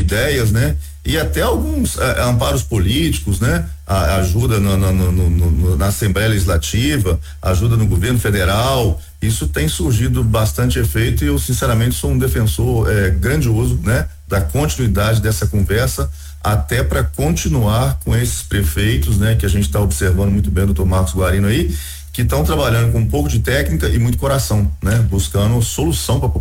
ideias, né? E até alguns amparos políticos, né? Ajuda na Assembleia Legislativa, ajuda no governo federal. Isso tem surgido bastante efeito e eu sinceramente sou um defensor grandioso, né? Da continuidade dessa conversa, até para continuar com esses prefeitos, né? Que a gente está observando muito bem o doutor Marcos Guarino aí, que estão trabalhando com um pouco de técnica e muito coração, né? Buscando solução para